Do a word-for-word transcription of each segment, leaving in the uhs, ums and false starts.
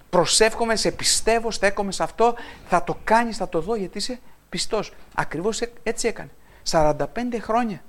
προσεύχομαι, σε πιστεύω, στέκομαι σε αυτό, θα το κάνεις, θα το δω γιατί είσαι πιστός. Ακριβώς έτσι έκανε. σαράντα πέντε χρόνια.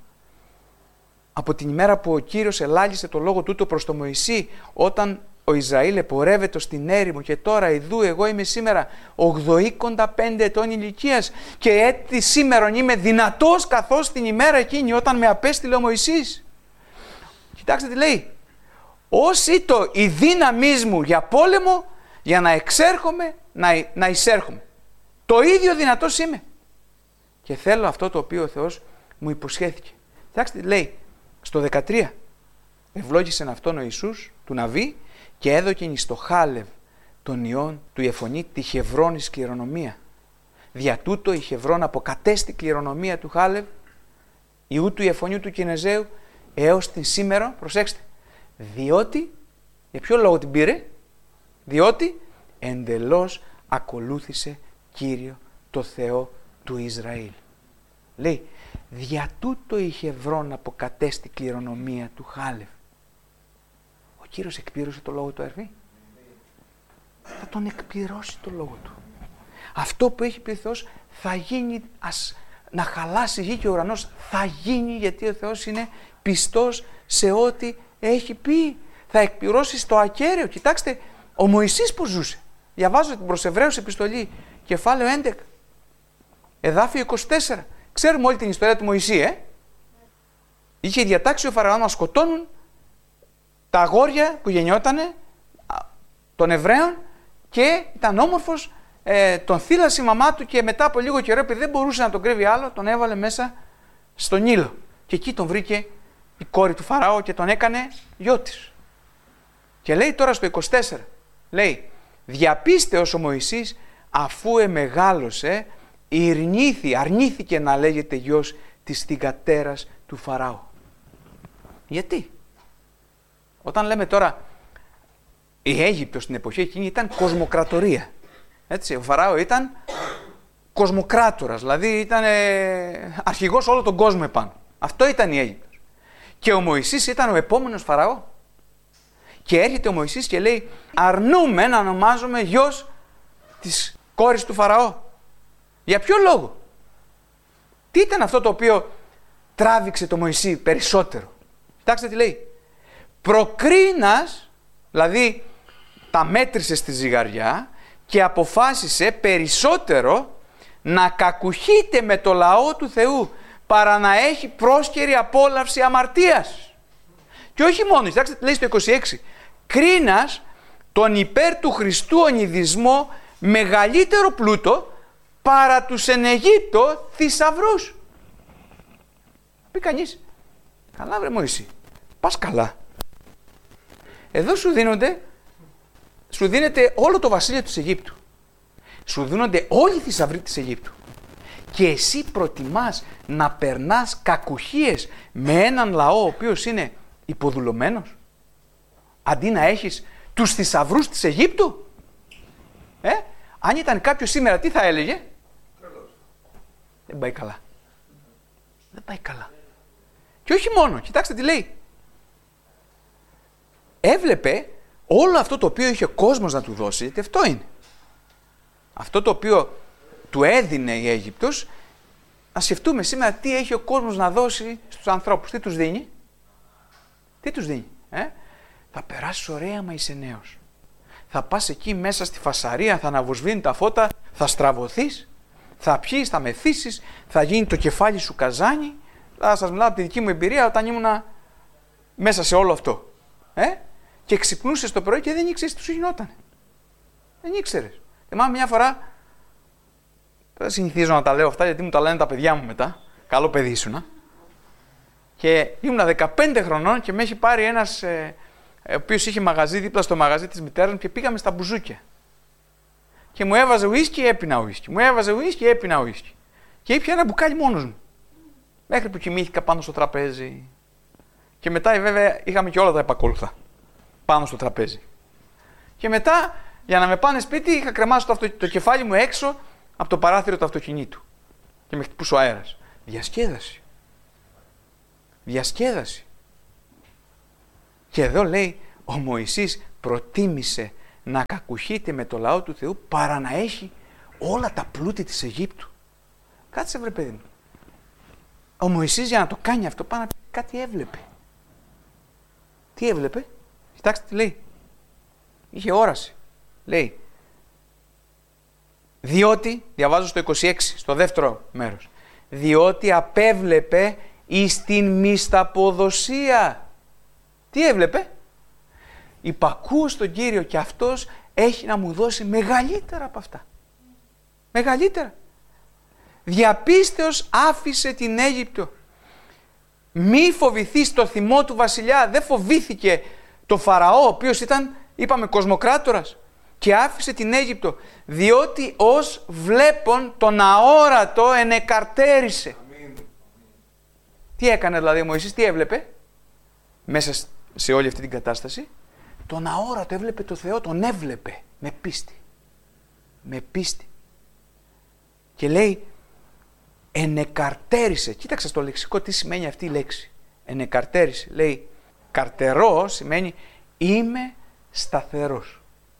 Από την ημέρα που ο Κύριος ελάλησε το λόγο τούτο προς τον Μωυσή, όταν ο Ισραήλ επορεύεται στην έρημο και τώρα ειδού εγώ είμαι σήμερα ογδοήκοντα πέντε ετών ηλικίας και έτσι σήμερα είμαι δυνατός καθώς την ημέρα εκείνη όταν με απέστειλε ο Μωυσής. Κοιτάξτε τι λέει. Ως ήτο η δύναμής μου για πόλεμο, για να εξέρχομαι, να, να εισέρχομαι. Το ίδιο δυνατός είμαι. Και θέλω αυτό το οποίο ο Θεός μου υποσχέθηκε. Κοιτάξτε τι λέει. Στο δεκατρία. Ευλόγησε αυτόν ο Ιησούς του Ναβί και έδωκεν εις το Χάλευ των ιών του Ιεφωνή τη Χεβρώνης κληρονομία. Δια τούτο η Χεβρών αποκατέστη κληρονομία του Χάλευ, ιού του Ιεφωνίου του Κινεζαίου, έως την σήμερα, προσέξτε, διότι, για ποιο λόγο την πήρε, διότι εντελώς ακολούθησε Κύριο το Θεό του Ισραήλ. Λέει, δια τούτο η Χεβρών αποκατέστη κληρονομία του Χάλευ. Ο Κύριος εκπλήρωσε το λόγο του αρφή. Θα τον εκπληρώσει το λόγο του. Αυτό που έχει πει ο Θεός θα γίνει, ας, να χαλάσει η γη και ο ουρανός, θα γίνει γιατί ο Θεός είναι πιστός σε ό,τι έχει πει. Θα εκπληρώσει στο ακέραιο. Κοιτάξτε, ο Μωυσής πώς ζούσε. Διαβάζω την προς Εβραίους επιστολή, κεφάλαιο έντεκα, εδάφιο είκοσι τέσσερα. Ξέρουμε όλη την ιστορία του Μωυσή, ε. Είχε διατάξει ο Φαραώ να σκοτώνουν τα αγόρια που γεννιότανε των Εβραίων και ήταν όμορφος, ε, τον θύλασε η μαμά του και μετά από λίγο καιρό, επειδή δεν μπορούσε να τον κρύβει άλλο, τον έβαλε μέσα στον Νείλο. Και εκεί τον βρήκε η κόρη του Φαραώ και τον έκανε γιο της. Και λέει τώρα στο είκοσι τέσσερα, λέει, διαπίστεως ο Μωυσής αφού εμεγάλωσε, ειρνήθη, αρνήθηκε να λέγεται γιος της θυγατέρας του Φαραώ. Γιατί? Όταν λέμε τώρα η Αίγυπτος στην εποχή εκείνη ήταν κοσμοκρατορία. Έτσι, ο Φαραώ ήταν κοσμοκράτορας, δηλαδή ήταν ε, αρχηγός όλο τον κόσμο επάνω. Αυτό ήταν η Αίγυπτος. Και ο Μωυσής ήταν ο επόμενος Φαραώ. Και έρχεται ο Μωυσής και λέει, αρνούμε να ονομάζομαι γιος της κόρης του Φαραώ. Για ποιο λόγο? Τι ήταν αυτό το οποίο τράβηξε το Μωυσή περισσότερο? Κοιτάξτε τι λέει. Προκρίνας, δηλαδή τα μέτρησε στη ζυγαριά και αποφάσισε περισσότερο να κακουχείται με το λαό του Θεού παρά να έχει πρόσκαιρη απόλαυση αμαρτίας. Και όχι μόνο, κοιτάξτε τι λέει στο είκοσι έξι. Κρίνας τον υπέρ του Χριστού ονειδισμό μεγαλύτερο πλούτο παρά τους εν Αιγύπτω θησαυρούς. Πει κανείς, καλά βρε Μωυσή, πας καλά. Εδώ σου δίνονται, σου δίνεται όλο το βασίλειο της Αιγύπτου. Σου δίνονται όλοι οι θησαυροί της Αιγύπτου. Και εσύ προτιμάς να περνάς κακουχίες με έναν λαό ο οποίος είναι υποδουλωμένος, αντί να έχεις τους θησαυρούς της Αιγύπτου. Ε, αν ήταν κάποιος σήμερα τι θα έλεγε? Καλώς. Δεν πάει καλά. Δεν πάει καλά. Και όχι μόνο, κοιτάξτε τι λέει. Έβλεπε όλο αυτό το οποίο είχε ο κόσμος να του δώσει, γιατί αυτό είναι. Αυτό το οποίο του έδινε η Αίγυπτος, να σκεφτούμε σήμερα τι έχει ο κόσμος να δώσει στους ανθρώπους. Τι τους δίνει? Τι τους δίνει? Ε? Θα περάσεις ωραία μα είσαι νέος. Θα πας εκεί μέσα στη φασαρία, θα αναβοσβήνει τα φώτα, θα στραβωθείς, θα πιείς, θα μεθύσεις, θα γίνει το κεφάλι σου καζάνι. Θα σας μιλάω από τη δική μου εμπειρία όταν ήμουνα μέσα σε όλο αυτό. Ε? Και ξυπνούσες το πρωί και δεν ήξερες τι σου γινόταν. Δεν ήξερες. Θυμάμαι μια φορά, δεν συνηθίζω να τα λέω αυτά γιατί μου τα λένε τα παιδιά μου μετά, καλό παιδί ήσουνα. Και ήμουνα δεκαπέντε χρονών και με έχει πάρει ένας, ε, ο οποίος είχε μαγαζί δίπλα στο μαγαζί της μητέρας μου και πήγαμε στα μπουζούκια. Και μου έβαζε ουίσκι, έπινα ουίσκι. Μου έβαζε ουίσκι, έπινα ουίσκι. Και ήπια ένα μπουκάλι μόνος μου. Μέχρι που κοιμήθηκα πάνω στο τραπέζι. Και μετά βέβαια είχαμε και όλα τα επακόλουθα πάνω στο τραπέζι. Και μετά, για να με πάνε σπίτι, είχα κρεμάσει το, αυτο... το κεφάλι μου έξω από το παράθυρο του αυτοκινήτου. Και με χτυπούσε ο αέρας. Διασκέδαση. Διασκέδαση. Και εδώ λέει, ο Μωυσής προτίμησε να κακουχείται με το λαό του Θεού παρά να έχει όλα τα πλούτη της Αιγύπτου. Κάτσε βρε παιδί μου. Ο Μωυσής για να το κάνει αυτό πάνω κάτι έβλεπε. Τι έβλεπε? Κοιτάξτε τι λέει. Είχε όραση. Λέει. Διότι, διαβάζω στο είκοσι έξι, στο δεύτερο μέρος. Διότι απέβλεπε εις την μισθαποδοσία. Τι έβλεπε? Υπακούω στον Κύριο και αυτός έχει να μου δώσει μεγαλύτερα από αυτά. Μεγαλύτερα. Διαπίστεως άφησε την Αίγυπτο. Μη φοβηθείς το θυμό του βασιλιά. Δεν φοβήθηκε το Φαραώ, ο οποίος ήταν, είπαμε, κοσμοκράτορας. Και άφησε την Αίγυπτο, διότι ως βλέπον τον αόρατο ενεκαρτέρισε. Αμήν. Τι έκανε δηλαδή ο Μωυσής, τι έβλεπε μέσα σε όλη αυτή την κατάσταση? Τον αόρατο, έβλεπε το Θεό, τον έβλεπε με πίστη. Με πίστη. Και λέει, ενεκαρτέρισε. Κοίταξε στο λεξικό τι σημαίνει αυτή η λέξη. Ενεκαρτέρισε. Λέει, καρτερό σημαίνει είμαι σταθερός.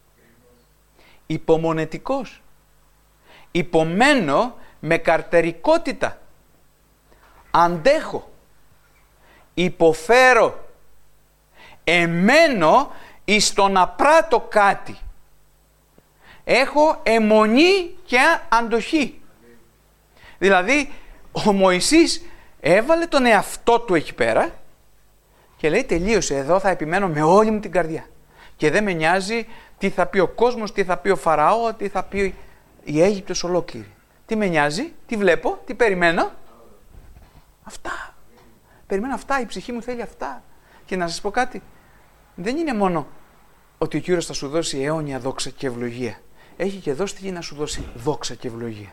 Υπομονετικός. Υπομένω με καρτερικότητα. Αντέχω. Υποφέρω. Εμένω εις το να πράττω κάτι. Έχω αιμονή και αντοχή. Δηλαδή, ο Μωυσής έβαλε τον εαυτό του εκεί πέρα και λέει τελείωσε, εδώ θα επιμένω με όλη μου την καρδιά. Και δεν με νοιάζει τι θα πει ο κόσμος, τι θα πει ο Φαραώ, τι θα πει η Αίγυπτος ολόκληρη. Τι με νοιάζει, τι βλέπω, τι περιμένω. Αυτά. Περιμένω αυτά, η ψυχή μου θέλει αυτά. Και να σας πω κάτι, δεν είναι μόνο ότι ο Κύριος θα σου δώσει αιώνια δόξα και ευλογία. Έχει και εδώ στη γη να σου δώσει δόξα και ευλογία.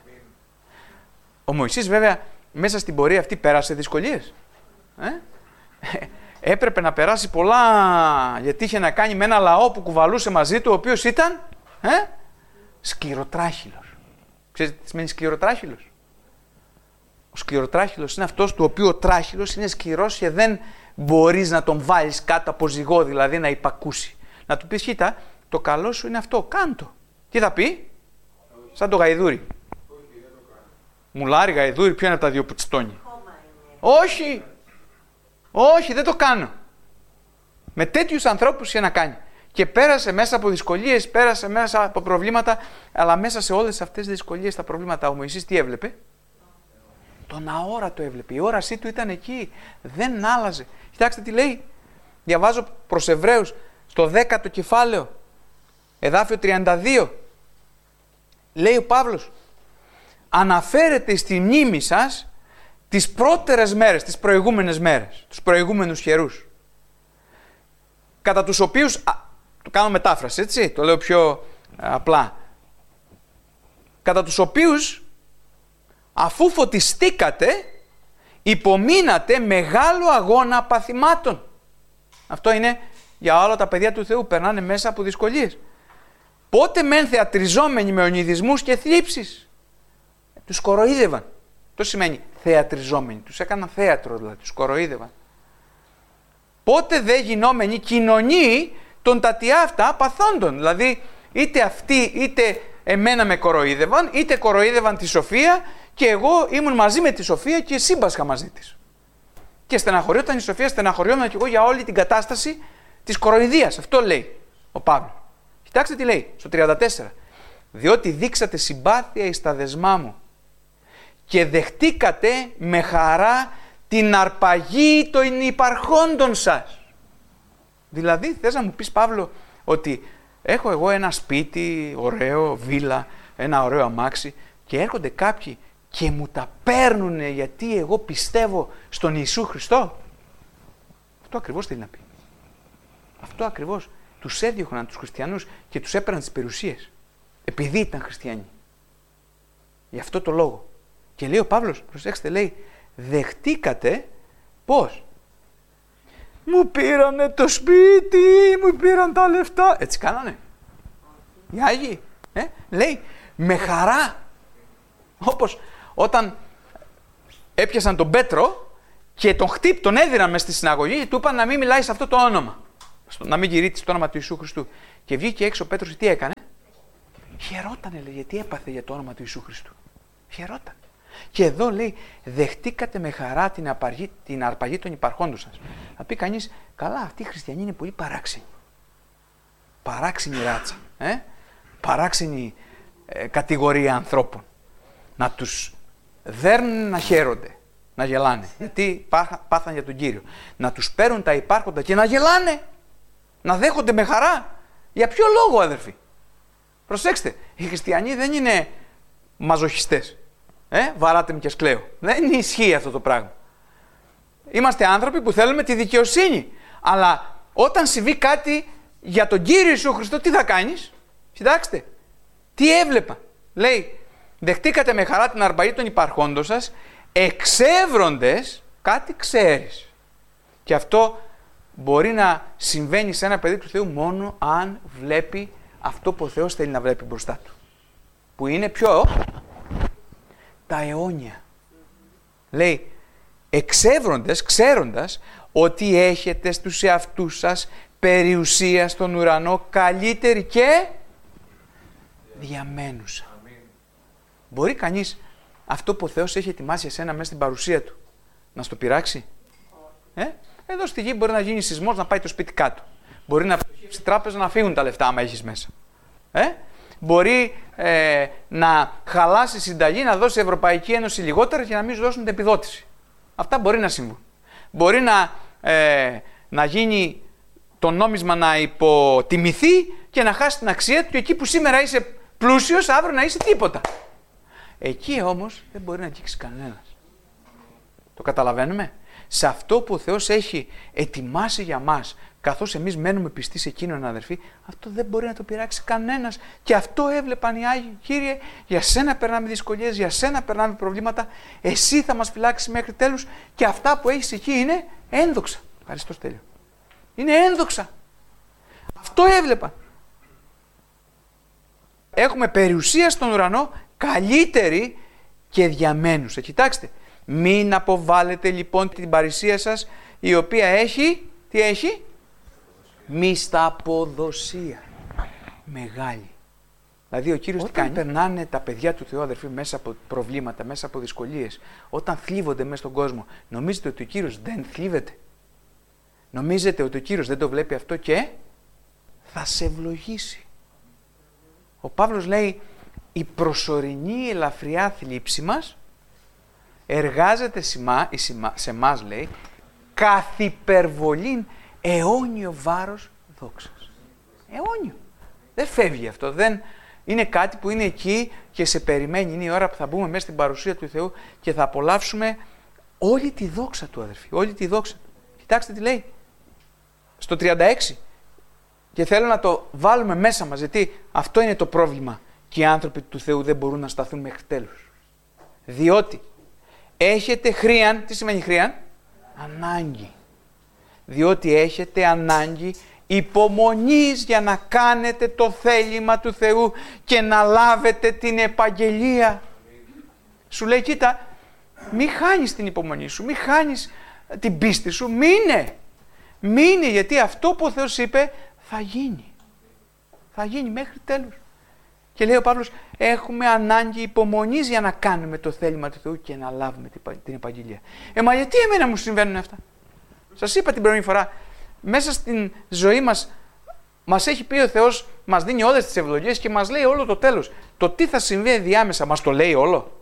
Ο Μωυσής βέβαια μέσα στην πορεία αυτή πέρασε δυσκολίες. Ε? Έπρεπε να περάσει πολλά, γιατί είχε να κάνει με ένα λαό που κουβαλούσε μαζί του, ο οποίος ήταν ε? σκληροτράχυλος. Ξέρετε τι σημαίνει σκληροτράχυλος? Ο σκληροτράχυλος είναι αυτός του οποίου ο τράχυλος είναι σκληρός και δεν μπορείς να τον βάλεις κάτω από ζυγό, δηλαδή να υπακούσει. Να του πεις, κοίτα, το καλό σου είναι αυτό, κάντο. Τι θα πει? Σαν το γαϊδούρι. Μουλάρι, γαϊδούρι, ποιο είναι από τα δύο που τσιτώνει? Όχι! Όχι, δεν το κάνω. Με τέτοιους ανθρώπους είχε να κάνει. Και πέρασε μέσα από δυσκολίες, πέρασε μέσα από προβλήματα, αλλά μέσα σε όλες αυτές τις δυσκολίες, τα προβλήματα, ο Μωυσής τι έβλεπε? Τον αόρατο έβλεπε. Η όρασή του ήταν εκεί. Δεν άλλαζε. Κοιτάξτε τι λέει. Διαβάζω προς Εβραίους στο δέκατο κεφάλαιο, εδάφιο τριάντα δύο. Λέει ο Παύλος, αναφέρεται στη μνήμη σας τις πρώτερες μέρες, τις προηγούμενες μέρες, τους προηγούμενους καιρούς, κατά τους οποίους, α, το κάνω μετάφραση, έτσι, το λέω πιο α, απλά, κατά τους οποίους, αφού φωτιστήκατε, υπομείνατε μεγάλο αγώνα παθημάτων. Αυτό είναι για όλα τα παιδιά του Θεού, περνάνε μέσα από δυσκολίες. Πότε μεν θεατριζόμενοι με ονειδισμούς και θλίψεις, τους κοροϊδεύαν. Το σημαίνει θεατριζόμενοι, τους έκαναν θέατρο δηλαδή, τους κοροϊδεύαν. Πότε δε γινόμενοι κοινωνοί των τατιάφτα παθόντων, δηλαδή είτε αυτοί είτε εμένα με κοροϊδεύαν, είτε κοροϊδεύαν τη Σοφία και εγώ ήμουν μαζί με τη Σοφία και σύμπασχα μαζί της. Και στεναχωριόταν η Σοφία, στεναχωριόμουν και εγώ για όλη την κατάσταση της κοροϊδίας. Αυτό λέει ο Παύλος. Κοιτάξτε τι λέει στο τριάντα τέσσερα. Διότι δείξατε συμπάθεια εις τα δεσμά μου και δεχτήκατε με χαρά την αρπαγή των υπαρχόντων σας. Δηλαδή θες να μου πεις, Παύλο, ότι έχω εγώ ένα σπίτι, ωραίο, βίλα, ένα ωραίο αμάξι και έρχονται κάποιοι και μου τα παίρνουνε γιατί εγώ πιστεύω στον Ιησού Χριστό? Αυτό ακριβώς θέλει να πει. Αυτό ακριβώς. Τους έδιωχναν τους χριστιανούς και τους έπαιρναν τις περιουσίες. Επειδή ήταν χριστιανοί. Γι' αυτό το λόγο. Και λέει ο Παύλος, προσέξτε, λέει, δεχτήκατε πώς? Μου πήρανε το σπίτι, μου πήραν τα λεφτά. Έτσι κάνανε οι Άγιοι. Ε? Λέει, με χαρά. Όπως όταν έπιασαν τον Πέτρο και τον χτύπ, τον έδιναν μες στη συναγωγή και του είπαν να μην μιλάει σε αυτό το όνομα. Να μην κηρύττει το όνομα του Ιησού Χριστού. Και βγήκε έξω ο Πέτρος, τι έκανε? Χαιρότανε, λέει, γιατί έπαθε για το όνομα του Ιησού Χριστού. Χαιρόταν. Και εδώ λέει, δεχτήκατε με χαρά την, απαργή, την αρπαγή των υπαρχόντων σας. Θα πει κανείς, καλά, αυτοί οι χριστιανοί είναι πολύ παράξενοι. Παράξενη ράτσα. Ε? Παράξενη ε, κατηγορία ανθρώπων. Να τους δέρνουν να χαίρονται, να γελάνε. Γιατί πάθαν για τον Κύριο. Να τους παίρνουν τα υπάρχοντα και να γελάνε. Να δέχονται με χαρά. Για ποιο λόγο, αδερφοί? Προσέξτε, οι χριστιανοί δεν είναι μαζοχιστές. Ε, βαράτε με και σκλαίω. Δεν ισχύει αυτό το πράγμα. Είμαστε άνθρωποι που θέλουμε τη δικαιοσύνη. Αλλά όταν συμβεί κάτι για τον Κύριο Ιησού Χριστό, τι θα κάνεις? Κοιτάξτε, τι έβλεπα. Λέει, δεχτήκατε με χαρά την αρπαγή των υπαρχόντων σας, εξεύροντες, κάτι ξέρεις. Και αυτό μπορεί να συμβαίνει σε ένα παιδί του Θεού μόνο αν βλέπει αυτό που ο Θεός θέλει να βλέπει μπροστά του. Που είναι ποιο? Τα αιώνια. Λέει, εξεύροντες, ξέροντας ότι έχετε στους εαυτούς σας περιουσία στον ουρανό καλύτερη και διαμένουσα. Μπορεί κανείς αυτό που ο Θεός έχει ετοιμάσει για σένα μέσα στην παρουσία του να στο πειράξει? Ε? Εδώ στη γη μπορεί να γίνει σεισμός, να πάει το σπίτι κάτω. Μπορεί να πτωχεύσει τράπεζα, να φύγουν τα λεφτά άμα έχεις μέσα. Ε? Μπορεί ε, να χαλάσει συνταγή, να δώσει η Ευρωπαϊκή Ένωση λιγότερα και να μην σου δώσουν την επιδότηση. Αυτά μπορεί να συμβούν. Μπορεί να, ε, να γίνει το νόμισμα να υποτιμηθεί και να χάσει την αξία του και εκεί που σήμερα είσαι πλούσιος, αύριο να είσαι τίποτα. Εκεί όμως δεν μπορεί να αγγίξει κανένας. Το καταλαβαίνουμε? Σε αυτό που ο Θεός έχει ετοιμάσει για μας, καθώς εμείς μένουμε πιστοί σε εκείνον, αδερφοί, αυτό δεν μπορεί να το πειράξει κανένας. Και αυτό έβλεπαν οι Άγιοι. Κύριε, για σένα περνάμε δυσκολίες, για σένα περνάμε προβλήματα, εσύ θα μας φυλάξεις μέχρι τέλους και αυτά που έχεις εκεί είναι ένδοξα. Ευχαριστώ, Στέλιο. Είναι ένδοξα. Αυτό έβλεπαν. Έχουμε περιουσία στον ουρανό καλύτερη και διαμένουσα. Κοιτάξτε, μην αποβάλλετε λοιπόν την παρησία σας, η οποία έχει, τι έχει? Μισθαποδοσία. Μεγάλη. Δηλαδή ο Κύριος όταν τι κάνει? Περνάνε τα παιδιά του Θεού, αδερφοί, μέσα από προβλήματα, μέσα από δυσκολίες, όταν θλίβονται μέσα στον κόσμο, νομίζετε ότι ο Κύριος δεν θλίβεται? Νομίζετε ότι ο Κύριος δεν το βλέπει αυτό και θα σε ευλογήσει? Ο Παύλος λέει, η προσωρινή ελαφριά θλίψη μας εργάζεται σε εμάς, λέει, καθ' υπερβολήν αιώνιο βάρος δόξας. Αιώνιο. Δεν φεύγει αυτό. Δεν είναι κάτι που είναι εκεί και σε περιμένει. Είναι η ώρα που θα μπούμε μέσα στην παρουσία του Θεού και θα απολαύσουμε όλη τη δόξα του, αδερφοί. Όλη τη δόξα του. Κοιτάξτε τι λέει. Στο τριάντα έξι. Και θέλω να το βάλουμε μέσα μας, γιατί αυτό είναι το πρόβλημα. Και οι άνθρωποι του Θεού δεν μπορούν να σταθούν μέχρι τέλους. Διότι έχετε χρίαν, τι σημαίνει χρίαν? Ανάγκη. Διότι έχετε ανάγκη υπομονής για να κάνετε το θέλημα του Θεού και να λάβετε την επαγγελία. Σου λέει, κοίτα, μη χάνεις την υπομονή σου, μη χάνεις την πίστη σου, μείνε. Μείνε, γιατί αυτό που ο Θεός είπε θα γίνει. Θα γίνει μέχρι τέλους. Και λέει ο Παύλος, έχουμε ανάγκη υπομονής για να κάνουμε το θέλημα του Θεού και να λάβουμε την επαγγελία. Ε, μα γιατί εμένα μου συμβαίνουν αυτά? Σας είπα την προηγούμενη φορά, μέσα στην ζωή μας, μας έχει πει ο Θεός, μας δίνει όλες τις ευλογίες και μας λέει όλο το τέλος. Το τι θα συμβεί ενδιάμεσα, μας το λέει όλο?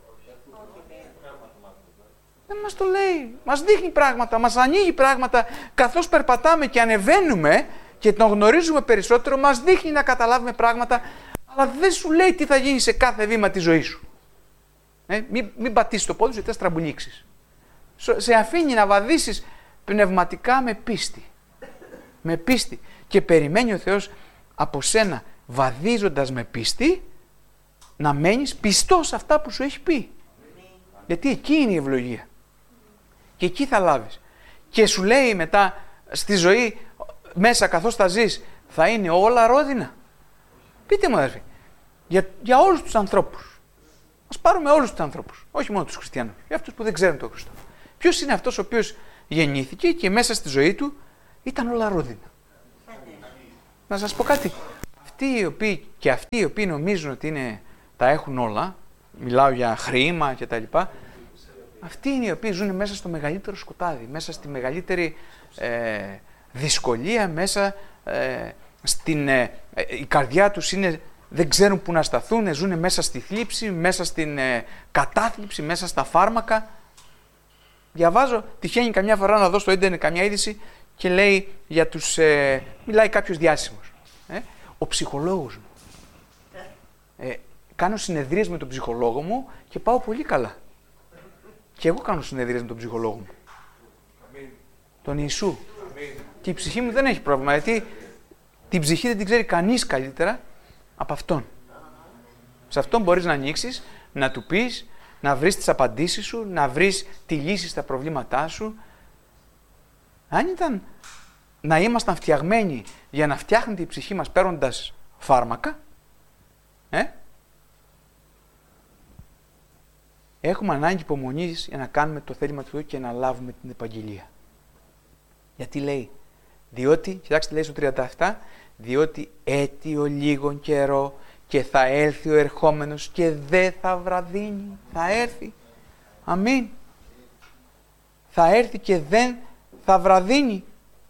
Δεν μας το λέει. Μας δείχνει πράγματα, μας ανοίγει πράγματα, καθώς περπατάμε και ανεβαίνουμε και τον γνωρίζουμε περισσότερο, μας δείχνει να καταλάβουμε πράγματα, αλλά δεν σου λέει τι θα γίνει σε κάθε βήμα της ζωής σου. Ε, μην, μην πατήσεις το πόδι σου, γιατί θα στραμπουλήξεις. Σε αφήνει να βαδίσεις πνευματικά με πίστη. Με πίστη. Και περιμένει ο Θεός από σένα, βαδίζοντας με πίστη, να μένεις πιστός σε αυτά που σου έχει πει. Γιατί εκεί είναι η ευλογία. Και εκεί θα λάβεις. Και σου λέει μετά στη ζωή, μέσα καθώς θα ζεις, θα είναι όλα ρόδινα. Πείτε μου, αδερφοί, για, για όλους τους ανθρώπους. Ας πάρουμε όλους τους ανθρώπους, όχι μόνο τους χριστιανούς, για αυτούς που δεν ξέρουν τον Χριστό. Ποιος είναι αυτός ο οποίος γεννήθηκε και μέσα στη ζωή του ήταν όλα ρόδινα? Να σας πω κάτι. αυτοί οι οποίοι, και αυτοί οι οποίοι νομίζουν ότι είναι, τα έχουν όλα, μιλάω για χρήμα κτλ. Αυτοί είναι οι οποίοι ζουν μέσα στο μεγαλύτερο σκοτάδι, μέσα στη μεγαλύτερη ε, δυσκολία, μέσα ε, στην... Ε, η καρδιά τους είναι, δεν ξέρουν πού να σταθούν, ζουν μέσα στη θλίψη, μέσα στην ε, κατάθλιψη, μέσα στα φάρμακα. Διαβάζω, τυχαίνει καμιά φορά να δω στο ίντερνετ καμιά είδηση και λέει για τους... Ε, μιλάει κάποιος διάσημος. Ε, ο ψυχολόγος μου. Ε, κάνω συνεδρίες με τον ψυχολόγο μου και πάω πολύ καλά. Και εγώ κάνω συνεδρίες με τον ψυχολόγο μου. Αμήν. Τον Ιησού. Αμήν. Και η ψυχή μου δεν έχει πρόβλημα, γιατί την ψυχή δεν την ξέρει κανείς καλύτερα από αυτόν. Σε αυτόν μπορείς να ανοίξεις, να του πεις, να βρεις τις απαντήσεις σου, να βρεις τη λύση στα προβλήματά σου. Αν ήταν να ήμασταν φτιαγμένοι για να φτιάχνεται η ψυχή μας παίρνοντας φάρμακα, ε, έχουμε ανάγκη υπομονής για να κάνουμε το θέλημα του Θεού και να λάβουμε την επαγγελία. Γιατί λέει, διότι, κοιτάξτε λέει στο τριάντα επτά, διότι έτειο λίγον καιρό και θα έλθει ο ερχόμενος και δεν θα βραδύνει. Θα έρθει. Αμήν. Θα έρθει και δεν θα βραδύνει.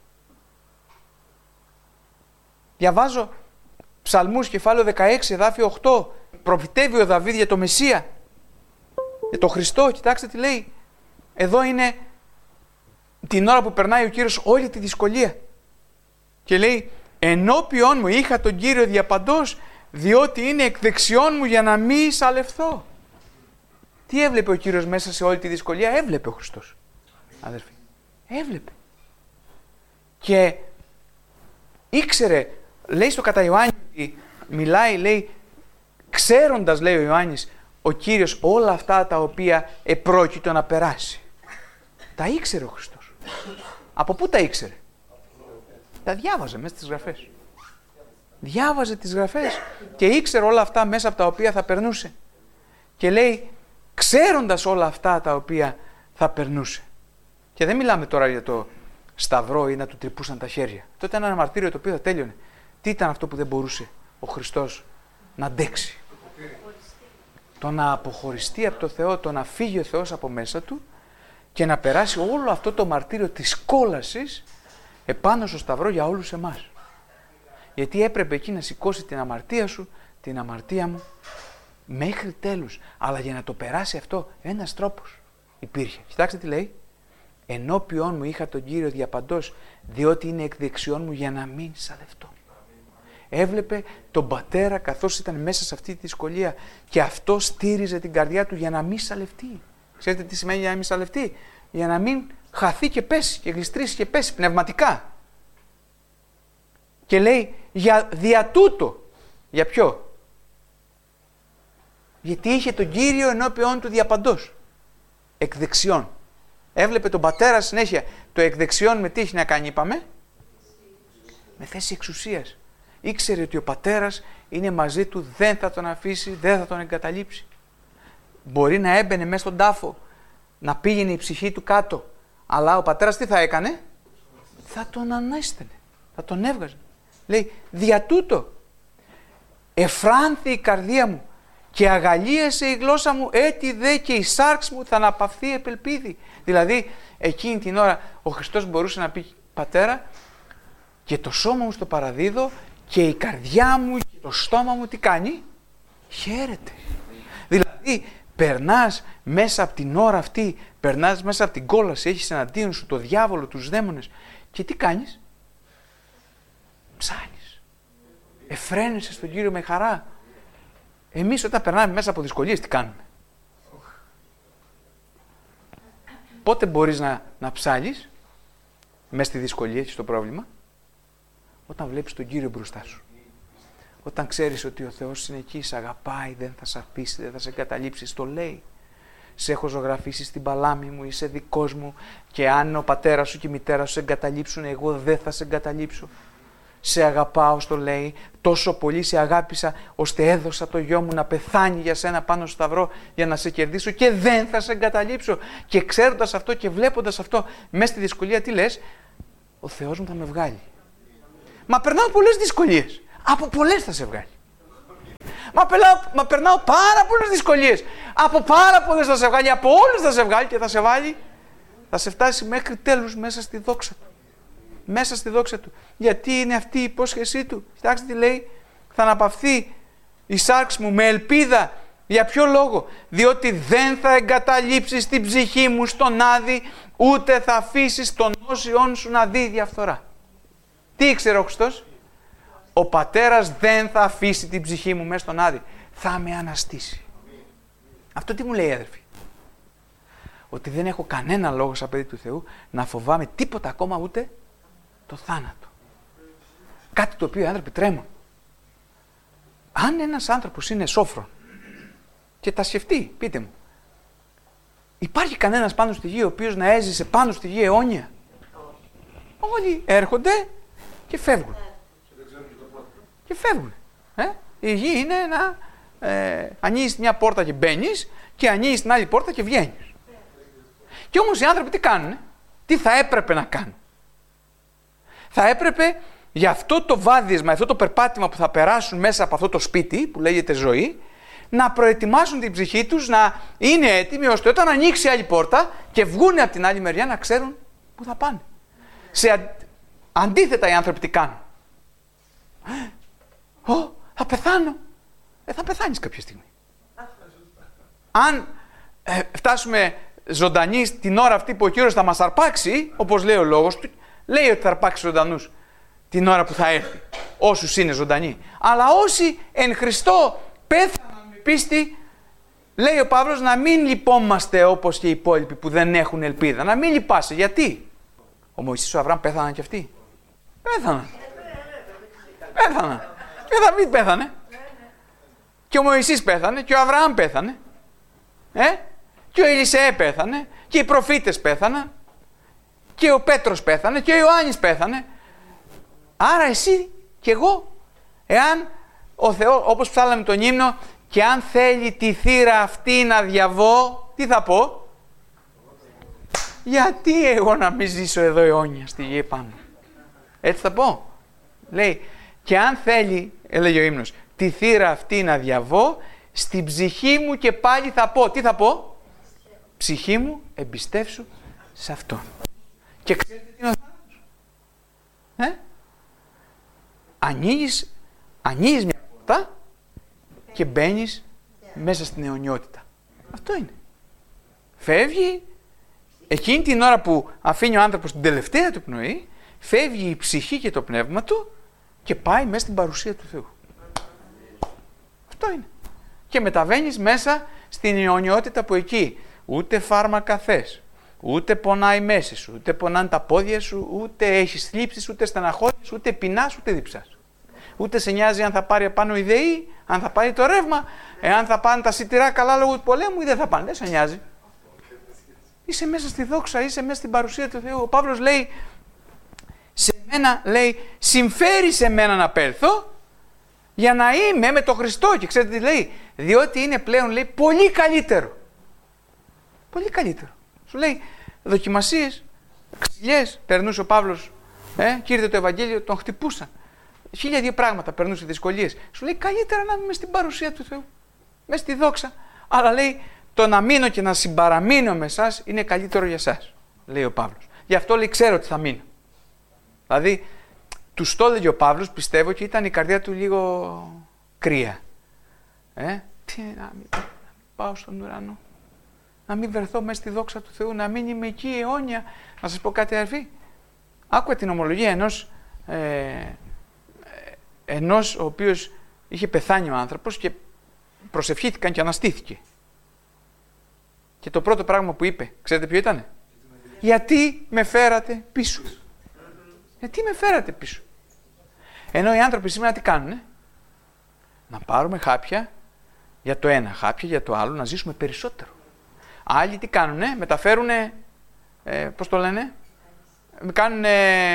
Διαβάζω Ψαλμούς κεφάλαιο δεκαέξι, εδάφιο οκτώ. Προφητεύει ο Δαβίδ για το Μεσσία. Για το Χριστό. Κοιτάξτε τι λέει. Εδώ είναι την ώρα που περνάει ο Κύριος όλη τη δυσκολία. Και λέει, ενώπιον μου είχα τον Κύριο διαπαντός, διότι είναι εκ δεξιών μου για να μη σαλευθώ. Τι έβλεπε ο Κύριος μέσα σε όλη τη δυσκολία? Έβλεπε ο Χριστός. Αδερφοί. Έβλεπε. Και ήξερε, λέει στο κατά Ιωάννη, μιλάει, λέει, ξέροντας, λέει ο Ιωάννης, ο Κύριος όλα αυτά τα οποία επρόκειτο να περάσει. Τα ήξερε ο Χριστός. Από πού τα ήξερε? Τα διάβαζε μέσα στις γραφές. Διάβαζε τις γραφές και ήξερε όλα αυτά μέσα από τα οποία θα περνούσε. Και λέει, ξέροντας όλα αυτά τα οποία θα περνούσε. Και δεν μιλάμε τώρα για το σταυρό ή να του τρυπούσαν τα χέρια. Τότε ήταν ένα μαρτύριο το οποίο θα τέλειωνε. Τι ήταν αυτό που δεν μπορούσε ο Χριστός να αντέξει? Το να αποχωριστεί από το Θεό, το να φύγει ο Θεός από μέσα του και να περάσει όλο αυτό το μαρτύριο της κόλασης επάνω στο σταυρό για όλους εμάς. Γιατί έπρεπε εκεί να σηκώσει την αμαρτία σου, την αμαρτία μου, μέχρι τέλους. Αλλά για να το περάσει αυτό, ένας τρόπος υπήρχε. Κοιτάξτε τι λέει. Ενώπιον μου είχα τον Κύριο διαπαντός, διότι είναι εκ δεξιών μου για να μην σαλευτώ. Έβλεπε τον πατέρα καθώς ήταν μέσα σε αυτή τη δυσκολία και αυτό στήριζε την καρδιά του για να μην σαλευτεί. Ξέρετε τι σημαίνει για να μην σαλευτεί? Για να μην χαθεί και πέσει και γλιστρήσει και πέσει πνευματικά. Και λέει για δια τούτο. Για ποιο? Γιατί είχε τον Κύριο ενώπιον του διαπαντός. Εκ δεξιών. Έβλεπε τον πατέρα συνέχεια. Το εκ δεξιών με τι έχει να κάνει, είπαμε? Με θέση εξουσίας. Ήξερε ότι ο πατέρας είναι μαζί του, δεν θα τον αφήσει, δεν θα τον εγκαταλείψει. Μπορεί να έμπαινε μέσα στον τάφο, να πήγαινε η ψυχή του κάτω. Αλλά ο πατέρας τι θα έκανε? Θα τον ανέστενε, θα τον έβγαζε. Λέει, δια τούτο εφράνθη η καρδία μου και αγαλίασε η γλώσσα μου, έτι δε και η σάρξ μου θα αναπαυθεί επελπίδη. Δηλαδή, εκείνη την ώρα ο Χριστός μπορούσε να πει, πατέρα, και το σώμα μου στο παραδίδω και η καρδιά μου και το στόμα μου τι κάνει? Χαίρεται. Δηλαδή, περνάς μέσα από την ώρα αυτή, περνάς μέσα από την κόλαση, έχεις εναντίον σου το διάβολο, τους δαίμονες και τι κάνεις? Ψάνεις. Εφραίνεσαι στον Κύριο με χαρά. Εμείς όταν περνάμε μέσα από δυσκολίες τι κάνουμε? Πότε μπορείς να, να ψάλεις μέσα στη δυσκολία και στο πρόβλημα? Όταν βλέπεις τον Κύριο μπροστά σου. Όταν ξέρεις ότι ο Θεός είναι εκεί, σε αγαπάει, δεν θα σε αφήσει, δεν θα σε εγκαταλείψει, το λέει. Σε έχω ζωγραφίσει στην παλάμη μου, είσαι δικός μου και αν ο πατέρας σου και η μητέρα σου σε εγκαταλείψουν, εγώ δεν θα σε εγκαταλείψω. Σε αγαπάω, στο λέει, τόσο πολύ σε αγάπησα, ώστε έδωσα το γιο μου να πεθάνει για σένα πάνω στο σταυρό για να σε κερδίσω και δεν θα σε εγκαταλείψω. Και ξέροντας αυτό και βλέποντας αυτό μέσα στη δυσκολία, τι λες? Ο Θεός μου θα με βγάλει. Μα περνάω πολλές δυσκολίες. Από πολλές θα σε βγάλει. Μα, πελάω, μα περνάω πάρα πολλές δυσκολίες. Από πάρα πολλές θα σε βγάλει, από όλες θα σε βγάλει και θα σε βάλει, θα σε φτάσει μέχρι τέλους μέσα στη δόξα του. Μέσα στη δόξα του. Γιατί είναι αυτή η υπόσχεσή του. Κοιτάξτε τι λέει, θα αναπαυθεί η σάρξ μου με ελπίδα. Για ποιο λόγο? Διότι δεν θα εγκαταλείψεις την ψυχή μου στον άδη, ούτε θα αφήσεις τον όσιον σου να δει διαφθορά. Τι ήξερε ο Χριστός? Ο πατέρας δεν θα αφήσει την ψυχή μου μέσα στον άδη. Θα με αναστήσει. Αυτό τι μου λέει, αδερφοί? Ότι δεν έχω κανένα λόγο σαν παιδί του Θεού να φοβάμαι τίποτα ακόμα, ούτε το θάνατο. Κάτι το οποίο οι άνθρωποι τρέμουν. Αν ένας άνθρωπος είναι σόφρον και τα σκεφτεί, πείτε μου, υπάρχει κανένας πάνω στη γη ο οποίος να έζησε πάνω στη γη αιώνια? Όλοι έρχονται και φεύγουν. Και φεύγουν. Ε? Η γη είναι να ε, ανοίγεις μια πόρτα και μπαίνεις και ανοίγεις την άλλη πόρτα και βγαίνεις. Και όμως οι άνθρωποι τι κάνουνε? Τι θα έπρεπε να κάνουν? Θα έπρεπε για αυτό το βάδισμα, αυτό το περπάτημα που θα περάσουν μέσα από αυτό το σπίτι που λέγεται ζωή, να προετοιμάσουν την ψυχή τους, να είναι έτοιμοι ώστε όταν ανοίξει άλλη πόρτα και βγουν από την άλλη μεριά να ξέρουν που θα πάνε. Σε αν... Αντίθετα οι άνθρωποι τι κάνουν? Ω, θα πεθάνω. Ε, θα πεθάνεις κάποια στιγμή. Αν ε, φτάσουμε ζωντανοί την ώρα αυτή που ο Κύριος θα μας αρπάξει, όπως λέει ο λόγος του, λέει ότι θα αρπάξει ζωντανούς την ώρα που θα έρθει, όσους είναι ζωντανοί. Αλλά όσοι εν Χριστώ πέθαναν με πίστη, λέει ο Παύλος, να μην λυπόμαστε όπως και οι υπόλοιποι που δεν έχουν ελπίδα. Να μην λυπάσαι. Γιατί? Ο Μωυσής, ο Αβραάμ πέθαναν και αυτοί? Πέθαναν. Πέθαναν. Και ο Δαβίδ πέθανε. Και ο Μωυσής πέθανε. Και ο Αβραάμ πέθανε. Ε? Και ο Ελισεέ πέθανε. Και οι προφήτες πέθαναν. Και ο Πέτρος πέθανε. Και ο Ιωάννης πέθανε. Άρα εσύ και εγώ, εάν ο Θεός, όπως ψάλαμε τον ύμνο, και αν θέλει τη θύρα αυτή να διαβώ, τι θα πω? Γιατί εγώ να μην ζήσω εδώ αιώνια στη γη πάνω? Έτσι θα πω. Λέει, και αν θέλει, έλεγε ο ύμνος, τη θύρα αυτή να διαβώ, στην ψυχή μου και πάλι θα πω. Τι θα πω? Ψυχή μου, εμπιστεύσου σε Αυτόν. Και ξέρετε τι είναι ο θάνατος? Ε? Ανοίγεις, ανοίγεις μια πόρτα και μπαίνεις μέσα στην αιωνιότητα. Αυτό είναι. Φεύγει, εκείνη την ώρα που αφήνει ο άνθρωπος την τελευταία του πνοή, φεύγει η ψυχή και το πνεύμα του και πάει μέσα στην παρουσία του Θεού. Αυτό είναι. Και μεταβαίνεις μέσα στην αιωνιότητα που εκεί ούτε φάρμακα θες, ούτε πονάει μέση σου, ούτε πονάνε τα πόδια σου, ούτε έχεις θλίψεις, ούτε στεναχώριες, ούτε πεινάς, ούτε διψάς. Ούτε σε νοιάζει αν θα πάρει απάνω η ΔΕΗ, αν θα πάρει το ρεύμα, εάν θα πάνε τα σιτηρά καλά λόγω του πολέμου ή δεν θα πάνε. Δεν σε νοιάζει. Είσαι μέσα στη δόξα, είσαι μέσα στην παρουσία του Θεού. Ο Παύλος λέει, σε μένα, λέει, συμφέρει σε μένα να πέλθω για να είμαι με τον Χριστό. Και ξέρετε τι λέει? Διότι είναι πλέον, λέει, πολύ καλύτερο. Πολύ καλύτερο. Σου λέει, δοκιμασίες, ξυλιές, περνούσε ο Παύλος, ε, κήρυτε το Ευαγγέλιο, τον χτυπούσαν. Χίλια δύο πράγματα περνούσε δυσκολίες. Σου λέει, καλύτερα να είμαι στην παρουσία του Θεού. Μέσα στη δόξα. Αλλά λέει, το να μείνω και να συμπαραμείνω με εσάς είναι καλύτερο για εσάς, λέει ο Παύλος. Γι' αυτό λέει, ξέρω ότι θα μείνω. Δηλαδή, του το έλεγε ο Παύλος, πιστεύω, και ήταν η καρδιά του λίγο κρύα. Ε, τι, να μην, να μην πάω στον ουρανό. Να μην βρεθώ μέσα στη δόξα του Θεού, να μην είμαι εκεί αιώνια. Να σας πω κάτι, αδερφοί. Άκουγα την ομολογία ενός, ε, ενός ο οποίος είχε πεθάνει ο άνθρωπος και προσευχήθηκαν και αναστήθηκε. Και το πρώτο πράγμα που είπε, ξέρετε ποιο ήτανε? Γιατί με φέρατε πίσω. Γιατί με φέρατε πίσω. Ενώ οι άνθρωποι σήμερα τι κάνουνε? Να πάρουμε χάπια για το ένα, χάπια για το άλλο, να ζήσουμε περισσότερο. Άλλοι τι κάνουνε? Μεταφέρουνε, ε, πώς το λένε, κάνουνε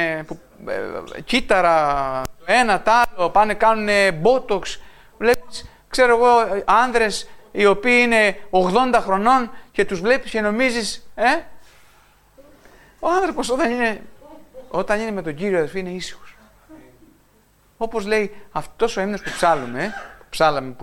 ε, κύτταρα, το ένα, το άλλο, πάνε κάνουνε μπότοξ. Βλέπεις, ξέρω εγώ, άνδρες οι οποίοι είναι ογδόντα χρονών και τους βλέπεις και νομίζεις, ε, ο άνθρωπος όταν είναι, όταν είναι με τον Κύριο, αδερφοί, είναι ήσυχος. Όπως λέει αυτός ο ύμνος που ψάλουμε, που ψάλαμε,